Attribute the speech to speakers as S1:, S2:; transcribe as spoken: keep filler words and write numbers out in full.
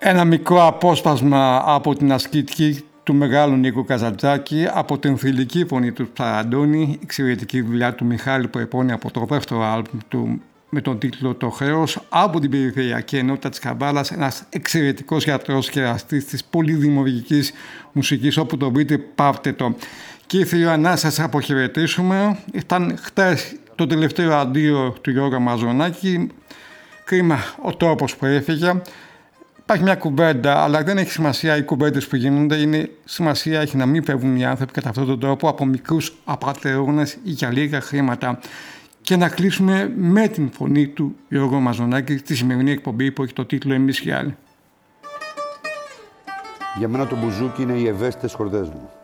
S1: Ένα μικρό απόσπασμα από την ασκητική του μεγάλου Νίκου Καζαντζάκη, από την θηλυκή φωνή του Ψαραντώνη, εξαιρετική δουλειά του Μιχάλη Προεπώνη από το δεύτερο άλμπουμ του με τον τίτλο «Το χρέος», από την περιφερειακή ενότητα της Καμπάλας, ένας εξαιρετικός γιατρός και εραστής της πολυδημιουργικής μουσικής, όπου το βρείτε πάρτε το. Και ήρθε η ώρα να σας αποχαιρετήσουμε. Ήταν χτες το τελευταίο αντίο του Γιώργου Μαζονάκη. Κρίμα ο τρόπος που έφυγε. Υπάρχει μια κουβέντα, αλλά δεν έχει σημασία οι κουβέντες που γίνονται. Είναι σημασία έχει να μην φεύγουν οι άνθρωποι κατά αυτόν τον τρόπο από μικρούς απατεώνες ή για λίγα χρήματα. Και να κλείσουμε με την φωνή του Γιώργου Μαζονάκη στη σημερινή εκπομπή που έχει το τίτλο «Εμείς οι άλλοι».
S2: Για μένα το μπουζούκι είναι οι ευαίσθητες χορδές μου.